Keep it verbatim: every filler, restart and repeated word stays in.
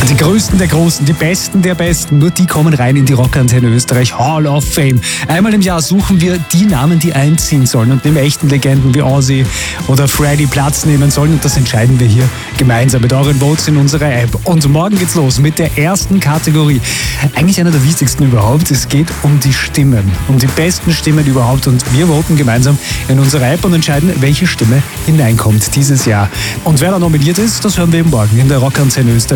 Die Größten der Großen, die Besten der Besten, nur die kommen rein in die Rockantenne Österreich Hall of Fame. Einmal im Jahr suchen wir die Namen, die einziehen sollen und neben echten Legenden wie Ozzy oder Freddie Platz nehmen sollen. Und das entscheiden wir hier gemeinsam mit euren Votes in unserer App. Und morgen geht's los mit der ersten Kategorie. Eigentlich einer der wichtigsten überhaupt. Es geht um die Stimmen, um die besten Stimmen überhaupt. Und wir voten gemeinsam in unserer App und entscheiden, welche Stimme hineinkommt dieses Jahr. Und wer da nominiert ist, das hören wir eben morgen in der Rockantenne Österreich.